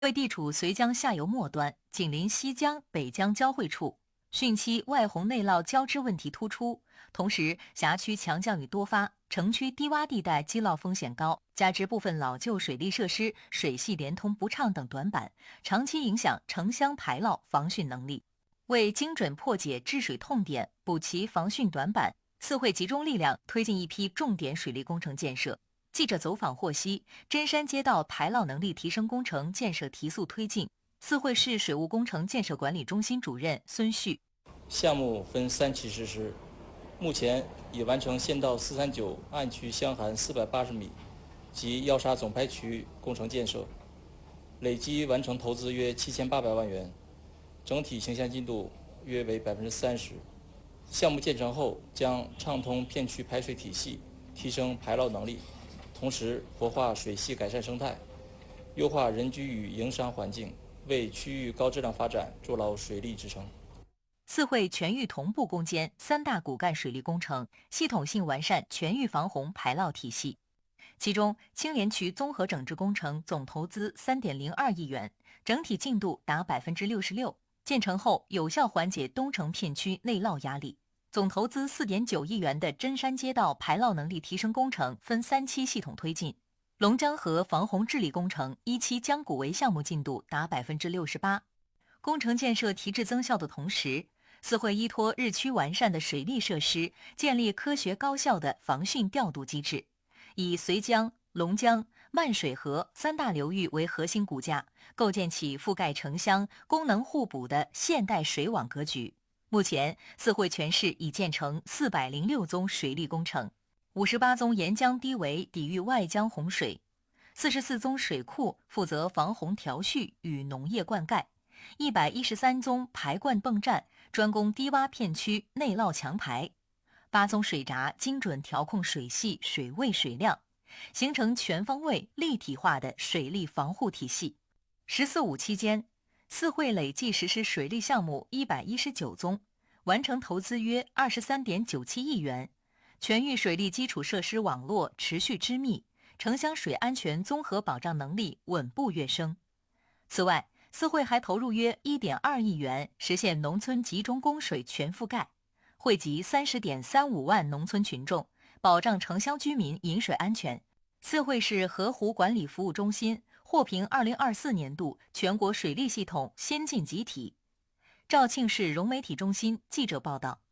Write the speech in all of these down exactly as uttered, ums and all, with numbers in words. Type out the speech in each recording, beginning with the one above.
为地处绥江下游末端，紧邻西江、北江交汇处，汛期外洪内涝交织问题突出，同时辖区强降雨多发，城区低洼地带积涝风险高，加之部分老旧水利设施水系连通不畅等短板，长期影响城乡排涝防汛能力。为精准破解治水痛点，补齐防汛短板，四会集中力量推进一批重点水利工程建设。记者走访获悉，真山街道排涝能力提升工程建设提速推进。四会市水务工程建设管理中心主任孙旭： 项目分三期实施，目前已完成县道四三九岸区箱涵四百八十米及药沙总排渠工程建设，累计完成投资约七千八百万元，整体形象进度约为百分之三十。项目建成后，将畅通片区排水体系，提升排涝能力。同时活化水系，改善生态，优化人居与营商环境，为区域高质量发展筑牢水利支撑。 四会全域同步攻坚三大骨干水利工程，系统性完善全域防洪排涝体系。其中，青莲渠综合整治工程总投资 三点零二亿元，整体进度达 百分之六十六， 建成后有效缓解东城片区内涝压力。总投资 四点九亿元的真山街道排涝能力提升工程分三期系统推进。龙江河防洪治理工程一期江古围项目进度达 百分之六十八。工程建设提质增效的同时，四会依托日趋完善的水利设施，建立科学高效的防汛调度机制，以绥江、龙江、漫水河三大流域为核心骨架，构建起覆盖城乡、功能互补的现代水网格局。目前，四会全市已建成四百零六宗水利工程，五十八宗沿江堤围抵御外江洪水，四十四宗水库负责防洪调蓄与农业灌溉，一百一十三宗排灌泵站专攻低洼片区内涝强排，八宗水闸精准调控水系、水位、水量，形成全方位立体化的水利防护体系。十四五期间，四会累计实施水利项目一百一十九宗，完成投资约 二十三点九七亿元，全域水利基础设施网络持续织密，城乡水安全综合保障能力稳步跃升。此外，四会还投入约 一点二亿元，实现农村集中供水全覆盖，惠及 三十点三五万农村群众，保障城乡居民饮水安全。四会市河湖管理服务中心获评二零二四年度全国水利系统先进集体。肇庆市融媒体中心记者报道。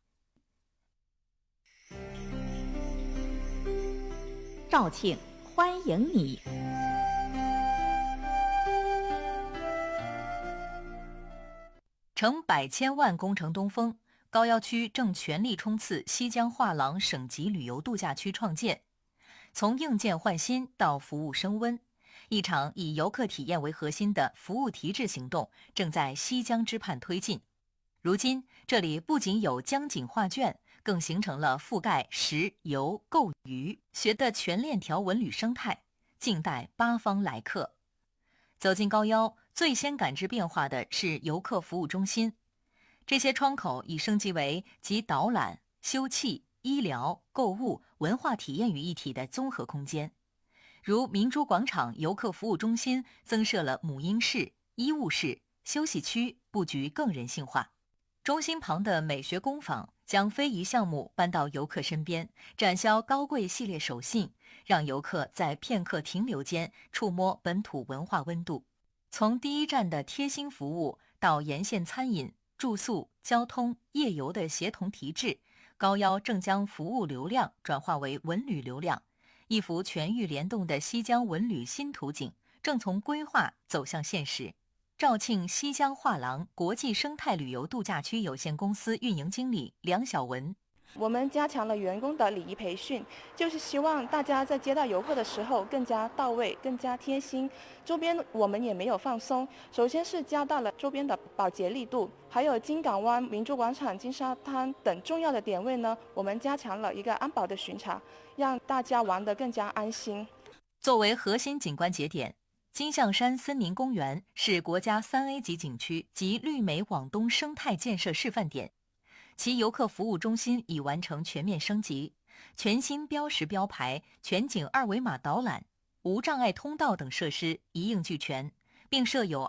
肇庆，欢迎你！ 乘百千万工程东风，高要区正全力冲刺西江画廊省级旅游度假区创建。从硬件换新到服务升温，一场以游客体验为核心的服务提质行动正在西江之畔推进。如今，这里不仅有江景画卷，更形成了覆盖食游购娱学的全链条文旅生态，静待八方来客。走进高腰，最先感知变化的是游客服务中心，这些窗口已升级为集导览、休憩、医疗、购物、文化体验于一体的综合空间。如明珠广场游客服务中心增设了母婴室、医务室、休息区，布局更人性化。中心旁的美学工坊将非遗项目搬到游客身边，展销高贵系列手信，让游客在片刻停留间触摸本土文化温度。从第一站的贴心服务到沿线餐饮、住宿、交通、夜游的协同提质，高腰正将服务流量转化为文旅流量，一幅全域联动的西江文旅新图景正从规划走向现实。肇庆西江画廊国际生态旅游度假区有限公司运营经理梁晓文： 我们加强了员工的礼仪培训，就是希望大家在接待游客的时候更加到位、更加贴心。周边我们也没有放松，首先是加大了周边的保洁力度，还有金港湾、明珠广场、金沙滩等重要的点位呢，我们加强了一个安保的巡查，让大家玩得更加安心。 作为核心景观节点，金象山森林公园是国家 三 A 级景区及绿美广东生态建设示范点，其游客服务中心已完成全面升级，全新标识标牌、全景二维码导览、无障碍通道等设施一应俱全， 并设有